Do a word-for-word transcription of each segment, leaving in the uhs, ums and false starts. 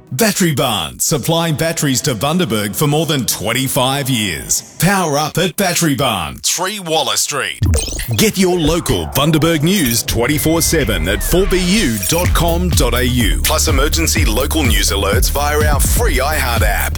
Battery Barn, supplying batteries to Bundaberg for more than twenty-five years. Power up at Battery Barn, three Waller Street. Get your local Bundaberg news twenty-four seven at four b u dot com dot a u. Plus emergency local news alerts via our free iHeart app.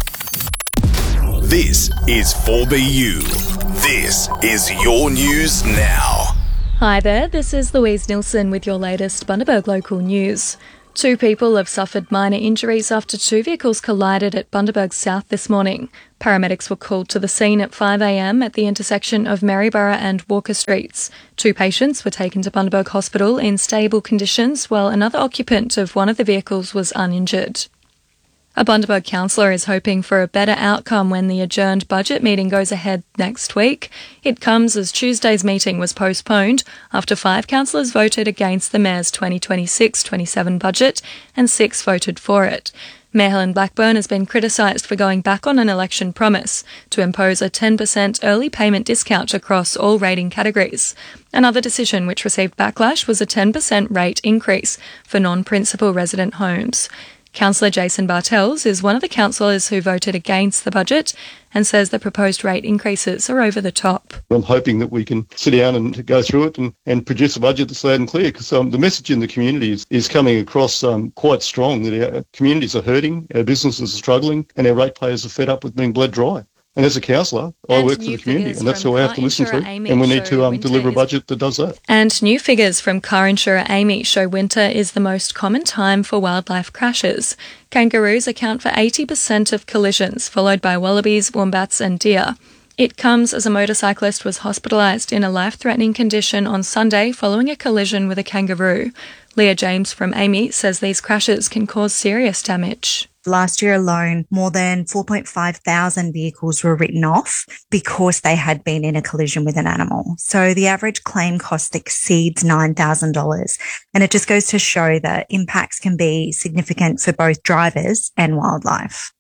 This is four B U. This is your news now. Hi there, this is Louise Nilsson with your latest Bundaberg local news. Two people have suffered minor injuries after two vehicles collided at Bundaberg South this morning. Paramedics were called to the scene at five a m at the intersection of Maryborough and Walker Streets. Two patients were taken to Bundaberg Hospital in stable conditions, while another occupant of one of the vehicles was uninjured. A Bundaberg councillor is hoping for a better outcome when the adjourned budget meeting goes ahead next week. It comes as Tuesday's meeting was postponed after five councillors voted against the Mayor's twenty twenty-six twenty-seven budget and six voted for it. Mayor Helen Blackburn has been criticised for going back on an election promise to impose a ten percent early payment discount across all rating categories. Another decision which received backlash was a ten percent rate increase for non-principal resident homes. Councillor Jason Bartels is one of the councillors who voted against the budget and says the proposed rate increases are over the top. I'm hoping that we can sit down and go through it and, and produce a budget that's loud and clear, because um, the message in the community is, is coming across um, quite strong that our communities are hurting, our businesses are struggling, and our ratepayers are fed up with being bled dry. And as a councillor, I and work for the community, and that's who I have to listen to. And we need to um, deliver a budget that does that. And new figures from car insurer Amy show winter is the most common time for wildlife crashes. Kangaroos account for eighty percent of collisions, followed by wallabies, wombats and deer. It comes as a motorcyclist was hospitalised in a life-threatening condition on Sunday following a collision with a kangaroo. Leah James from Amy says these crashes can cause serious damage. Last year alone, more than four point five thousand vehicles were written off because they had been in a collision with an animal. So the average claim cost exceeds nine thousand dollars. And it just goes to show that impacts can be significant for both drivers and wildlife.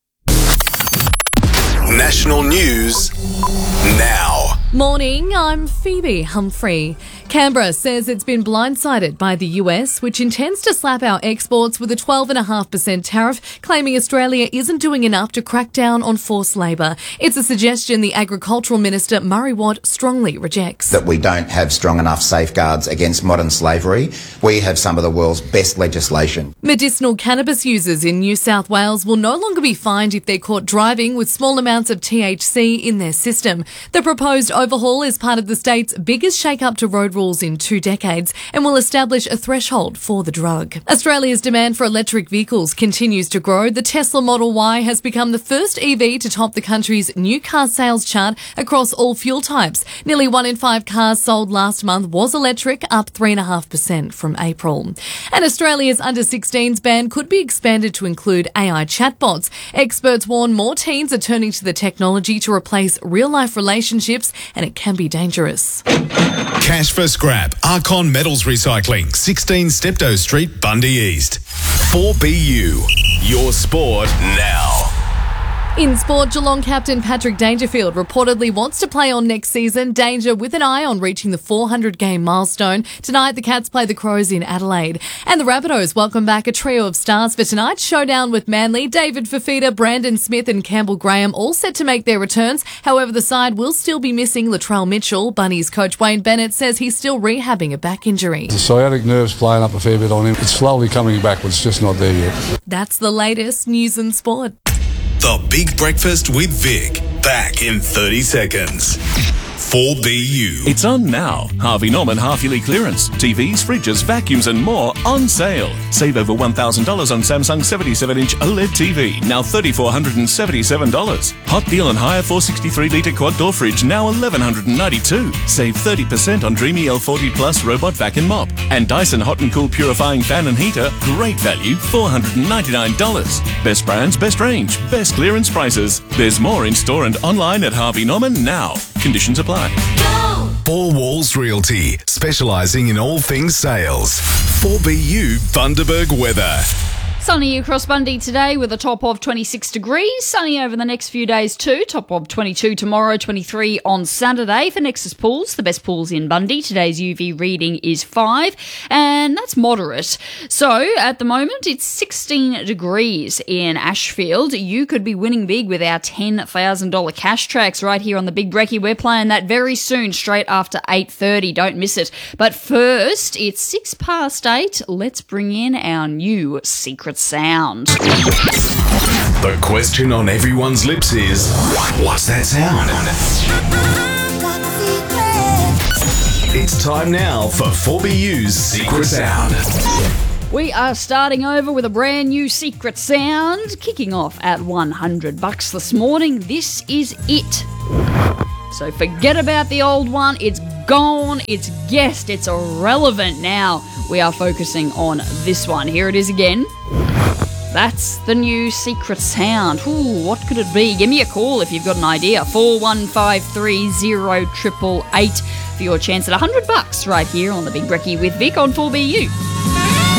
National news now. Morning, I'm Phoebe Humphrey. Canberra says it's been blindsided by the U S, which intends to slap our exports with a twelve point five percent tariff, claiming Australia isn't doing enough to crack down on forced labour. It's a suggestion the Agricultural Minister, Murray Watt, strongly rejects. That we don't have strong enough safeguards against modern slavery. We have some of the world's best legislation. Medicinal cannabis users in New South Wales will no longer be fined if they're caught driving with small amounts of T H C in their system. The proposed overhaul is part of the state's biggest shake-up to road rules in two decades and will establish a threshold for the drug. Australia's demand for electric vehicles continues to grow. The Tesla Model Y has become the first E V to top the country's new car sales chart across all fuel types. Nearly one in five cars sold last month was electric, up three point five percent from April. And Australia's under sixteens ban could be expanded to include A I chatbots. Experts warn more teens are turning to the technology to replace real-life relationships, and it can be dangerous. Cash for scrap. Archon Metals Recycling, sixteen Steptoe Street, Bundy East. four B U. Your sport now. In sport, Geelong captain Patrick Dangerfield reportedly wants to play on next season. Danger with an eye on reaching the four hundred game milestone. Tonight, the Cats play the Crows in Adelaide. And the Rabbitohs welcome back a trio of stars for tonight's showdown with Manly. David Fifita, Brandon Smith and Campbell Graham all set to make their returns. However, the side will still be missing Latrell Mitchell. Bunnies coach Wayne Bennett says he's still rehabbing a back injury. The sciatic nerve's playing up a fair bit on him. It's slowly coming back, but it's just not there yet. That's the latest news and sport. The Big Breakfast with Vic. Back in thirty seconds. four B U. It's on now. Harvey Norman half-yearly clearance. T Vs, fridges, vacuums and more on sale. Save over one thousand dollars on Samsung seventy-seven inch OLED T V, now three thousand four hundred seventy-seven dollars. Hot deal on higher four hundred sixty-three litre quad door fridge, now one thousand one hundred ninety-two dollars. Save thirty percent on Dreamy L forty Plus robot vac and mop. And Dyson Hot and Cool purifying fan and heater, great value, four hundred ninety-nine dollars. Best brands, best range, best clearance prices. There's more in store and online at Harvey Norman now. Conditions apply. Go! Four Walls Realty, specialising in all things sales. four B U Bundaberg weather. Sunny across Bundy today with a top of twenty-six degrees. Sunny over the next few days too. Top of twenty-two tomorrow, twenty-three on Saturday. For Nexus Pools, the best pools in Bundy, today's U V reading is five, and that's moderate. So at the moment, it's sixteen degrees in Ashfield. You could be winning big with our ten thousand dollars cash tracks right here on the Big Brekkie. We're playing that very soon, straight after eight thirty. Don't miss it. But first, it's six past eight. Let's bring in our new secret sound. The question on everyone's lips is, what's that sound? It's time now for four B U's Secret Sound. We are starting over with a brand new secret sound, kicking off at one hundred bucks this morning. This is it. So forget about the old one. It's gone. It's guessed. It's irrelevant now. We are focusing on this one. Here it is again. That's the new secret sound. Ooh, what could it be? Give me a call if you've got an idea. four one five three zero eight eight eight for your chance at one hundred bucks right here on the Big Brekkie with Vic on four B U.